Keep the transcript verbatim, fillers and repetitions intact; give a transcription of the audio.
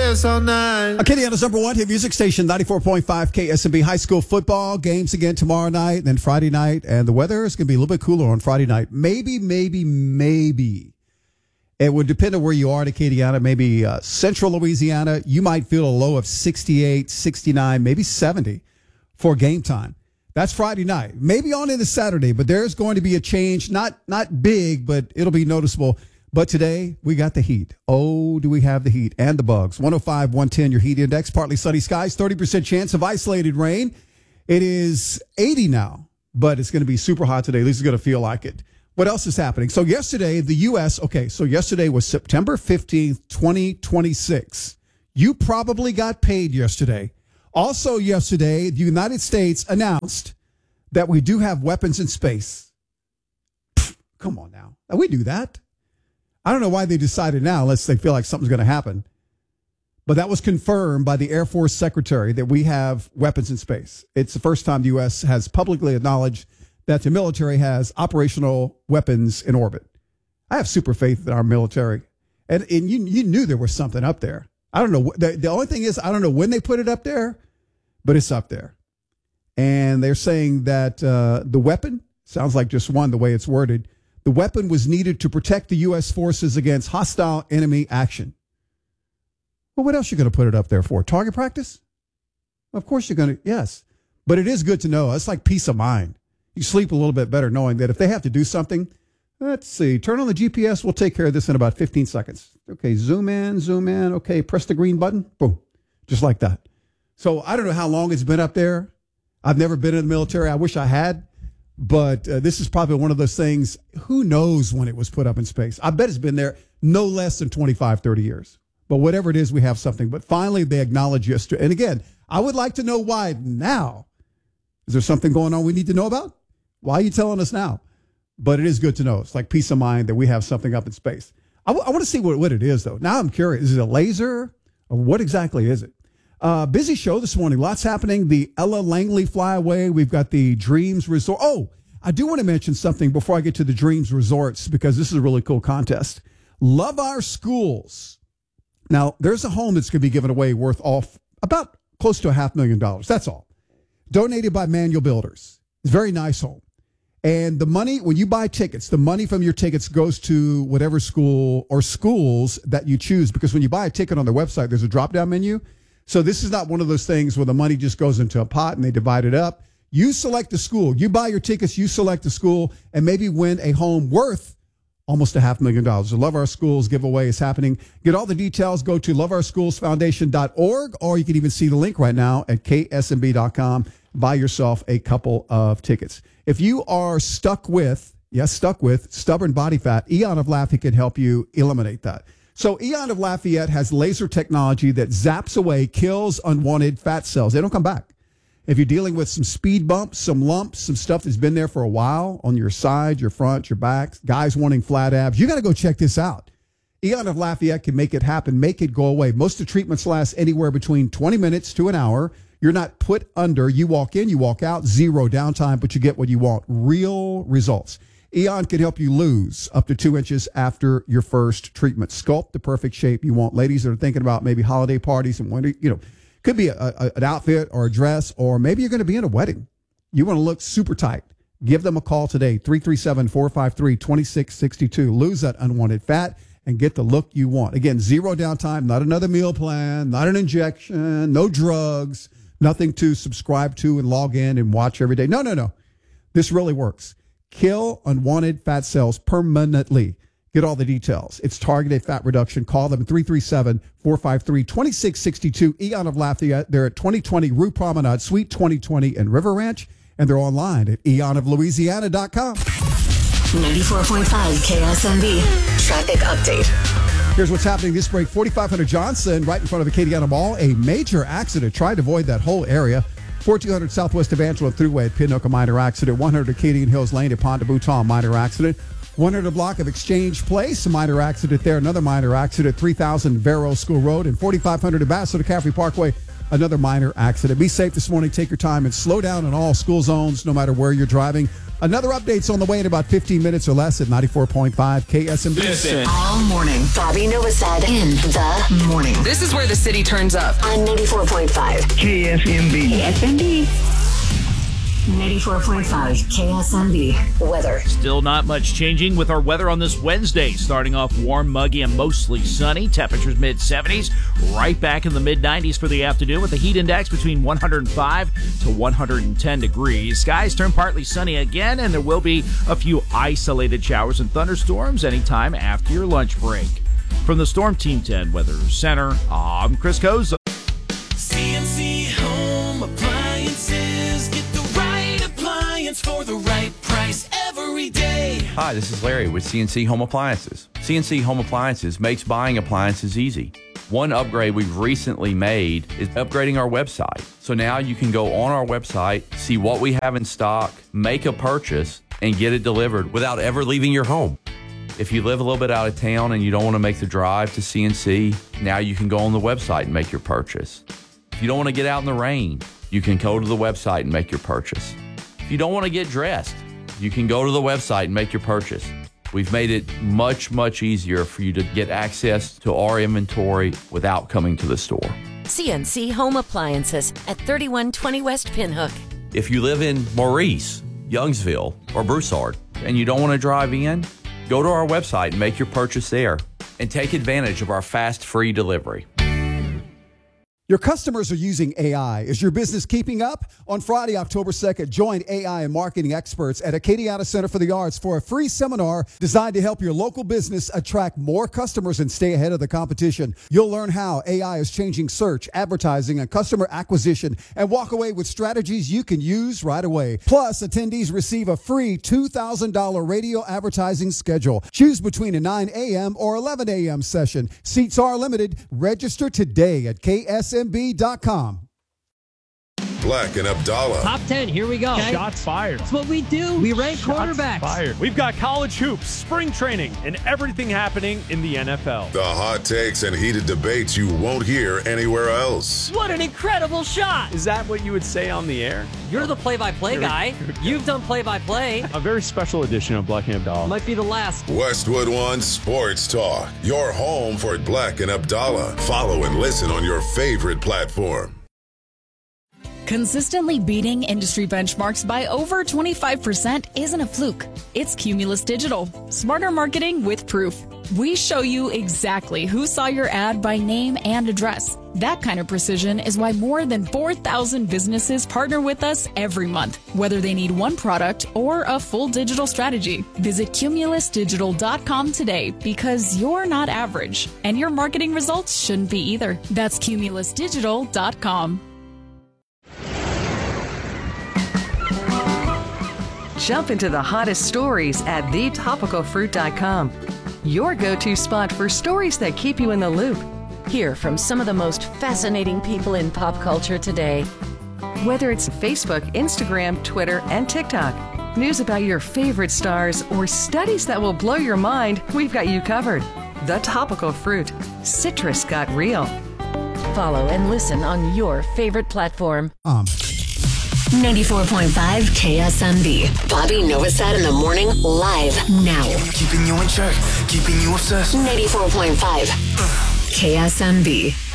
dance all night. Acadiana's number one hit music station, ninety-four point five K S M B. High school football games again tomorrow night, and then Friday night. And the weather is going to be a little bit cooler on Friday night. Maybe, maybe, maybe. It would depend on where you are in Acadiana. Maybe uh, central Louisiana, you might feel a low of sixty-eight, sixty-nine, maybe seventy for game time. That's Friday night. Maybe on into Saturday, but there's going to be a change. Not not big, but it'll be noticeable. But today, we got the heat. Oh, do we have the heat and the bugs. one oh five, one ten, your heat index. Partly sunny skies, thirty percent chance of isolated rain. It is eighty now, but it's going to be super hot today. At least it's going to feel like it. What else is happening? So yesterday, the U S, okay, so yesterday was September fifteenth, twenty twenty-six. You probably got paid yesterday. Also yesterday, the United States announced that we do have weapons in space. Pfft, come on now. We do that. I don't know why they decided now, unless they feel like something's going to happen. But that was confirmed by the Air Force Secretary that we have weapons in space. It's the first time the U S has publicly acknowledged that the military has operational weapons in orbit. I have super faith in our military. And, and you, you knew there was something up there. I don't know. The, the only thing is, I don't know when they put it up there, but it's up there. And they're saying that uh, the weapon, sounds like just one, the way it's worded, the weapon was needed to protect the U S forces against hostile enemy action. Well, what else are you going to put it up there for? Target practice? Of course you're going to, yes. But it is good to know. It's like peace of mind. You sleep a little bit better knowing that if they have to do something, let's see, turn on the G P S. We'll take care of this in about fifteen seconds. Okay, zoom in, zoom in. Okay, press the green button. Boom. Just like that. So I don't know how long it's been up there. I've never been in the military. I wish I had. But uh, this is probably one of those things, who knows when it was put up in space. I bet it's been there no less than twenty-five, thirty years. But whatever it is, we have something. But finally, they acknowledge yesterday. And again, I would like to know why now. Is there something going on we need to know about? Why are you telling us now? But it is good to know. It's like peace of mind that we have something up in space. I, w- I want to see what, what it is, though. Now I'm curious. Is it a laser? Or what exactly is it? Uh, busy show this morning. Lots happening. The Ella Langley flyaway. We've got the Dreams Resort. Oh, I do want to mention something before I get to the Dreams Resorts, because this is a really cool contest. Love Our Schools. Now, there's a home that's going to be given away worth off about close to a half million dollars. That's all. Donated by Manual Builders. It's a very nice home. And the money, when you buy tickets, the money from your tickets goes to whatever school or schools that you choose. Because when you buy a ticket on their website, there's a drop-down menu. So this is not one of those things where the money just goes into a pot and they divide it up. You select the school. You buy your tickets, you select the school, and maybe win a home worth almost a half million dollars. The Love Our Schools giveaway is happening. Get all the details. Go to love our schools foundation dot org, or you can even see the link right now at K S M B dot com. Buy yourself a couple of tickets. If you are stuck with, yes, stuck with stubborn body fat, Eon of Lafayette can help you eliminate that. So Eon of Lafayette has laser technology that zaps away, kills unwanted fat cells. They don't come back. If you're dealing with some speed bumps, some lumps, some stuff that's been there for a while on your side, your front, your back, guys wanting flat abs, you got to go check this out. Eon of Lafayette can make it happen, make it go away. Most of the treatments last anywhere between twenty minutes to an hour. You're not put under. You walk in, you walk out, zero downtime, but you get what you want. Real results. Eon can help you lose up to two inches after your first treatment. Sculpt the perfect shape you want. Ladies that are thinking about maybe holiday parties and winter, you know, could be a, a, an outfit or a dress, or maybe you're going to be in a wedding. You want to look super tight. Give them a call today, three three seven, four five three, two six six two. Lose that unwanted fat and get the look you want. Again, zero downtime, not another meal plan, not an injection, no drugs. Nothing to subscribe to and log in and watch every day. No, no, no. This really works. Kill unwanted fat cells permanently. Get all the details. It's targeted fat reduction. Call them three three seven, four five three, two six six two. Eon of Lafayette. They're at twenty twenty Rue Promenade, Suite twenty twenty in River Ranch. And they're online at eon of louisiana dot com. ninety-four point five K S M B. Traffic update. Here's what's happening this break. forty-five hundred Johnson, right in front of Acadiana Mall. A major accident. Tried to avoid that whole area. fourteen hundred Southwest Evangeline Thruway at Pinoca, minor accident. one hundred Acadian Hills Lane at Pont de Bouton, minor accident. one hundred block of Exchange Place, a minor accident there. Another minor accident. three thousand Vero School Road. And forty-five hundred Ambassador Caffrey Parkway. another minor accident. Be safe this morning. Take your time and slow down in all school zones, no matter where you're driving. Another update's on the way in about fifteen minutes or less at ninety-four point five K S M B. Listen. All morning, Bobby Novosad in the morning. This is where the city turns up. On ninety-four point five K S M B. K S M B. ninety-four point five K S M B. Weather. Still not much changing with our weather on this Wednesday. Starting off warm, muggy, and mostly sunny. Temperatures mid seventies. Right back in the mid nineties for the afternoon with a heat index between one hundred five to one hundred ten degrees. Skies turn partly sunny again, and there will be a few isolated showers and thunderstorms anytime after your lunch break. From the Storm Team ten Weather Center, I'm Chris Koza. C N C Home Appliances. Get the right appliance for the right price every day. Hi, this is Larry with C N C Home Appliances. C N C Home Appliances makes buying appliances easy. One upgrade we've recently made is upgrading our website. So now you can go on our website, see what we have in stock, make a purchase, and get it delivered without ever leaving your home. If you live a little bit out of town and you don't want to make the drive to C N C, now you can go on the website and make your purchase. If you don't want to get out in the rain, you can go to the website and make your purchase. If you don't want to get dressed, you can go to the website and make your purchase. We've made it much, much easier for you to get access to our inventory without coming to the store. C N C Home Appliances at thirty-one twenty West Pinhook. If you live in Maurice, Youngsville, or Broussard, and you don't want to drive in, go to our website and make your purchase there and take advantage of our fast, free delivery. Your customers are using A I. Is your business keeping up? On Friday, October second, join A I and marketing experts at Acadiana Center for the Arts for a free seminar designed to help your local business attract more customers and stay ahead of the competition. You'll learn how A I is changing search, advertising, and customer acquisition, and walk away with strategies you can use right away. Plus, attendees receive a free two thousand dollars radio advertising schedule. Choose between a nine a.m. or eleven a.m. session. Seats are limited. Register today at K S M B dot com. Black and Abdallah. Top ten, here we go. Okay. Shots fired. That's what we do. We rank Shots quarterbacks. Fired. We've got college hoops, spring training, and everything happening in the N F L. The hot takes and heated debates you won't hear anywhere else. What an incredible shot. Is that what you would say on the air? You're the play-by-play guy. You've done play-by-play. A very special edition of Black and Abdallah. Might be the last. Westwood One Sports Talk. Your home for Black and Abdallah. Follow and listen on your favorite platform. Consistently beating industry benchmarks by over twenty-five percent isn't a fluke. It's Cumulus Digital. Smarter marketing with proof. We show you exactly who saw your ad by name and address. That kind of precision is why more than four thousand businesses partner with us every month, whether they need one product or a full digital strategy. Visit Cumulus Digital dot com today because you're not average, and your marketing results shouldn't be either. That's Cumulus Digital dot com. Jump into the hottest stories at the topical fruit dot com. Your go-to spot for stories that keep you in the loop. Hear from some of the most fascinating people in pop culture today. Whether it's Facebook, Instagram, Twitter, and TikTok, news about your favorite stars, or studies that will blow your mind, we've got you covered. The Topical Fruit. Citrus got real. Follow and listen on your favorite platform. Um. ninety-four point five K S M B. Bobby Novosad in the morning, live now. Keeping you in check, keeping you obsessed. ninety-four point five K S M B.